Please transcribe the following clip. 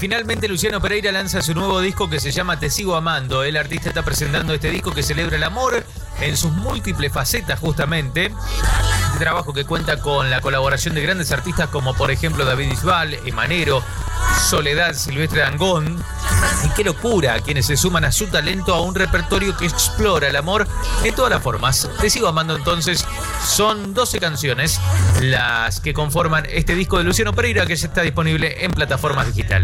finalmente Luciano Pereira lanza su nuevo disco que se llama Te Sigo Amando. El artista está presentando este disco que celebra el amor en sus múltiples facetas, justamente. Este trabajo que cuenta con la colaboración de grandes artistas como por ejemplo David Bisbal, Emanero, Soledad, Silvestre Dangond. Y qué locura quienes se suman a su talento a un repertorio que explora el amor de todas las formas. Te Sigo Amando, entonces, son 12 canciones las que conforman este disco de Luciano Pereira, que ya está disponible en plataformas digitales.